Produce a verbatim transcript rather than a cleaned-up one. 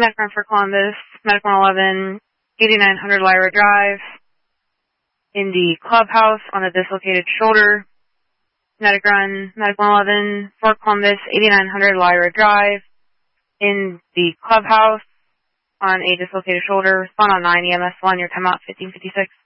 Medic run for Columbus, Medic one eleven, eighty-nine hundred Lyra Drive, in the clubhouse on a dislocated shoulder. Medic run, Medic one eleven, for Columbus, eighty-nine hundred Lyra Drive, in the clubhouse on a dislocated shoulder. Respond on nine E M S one, your timeout fifteen fifty-six.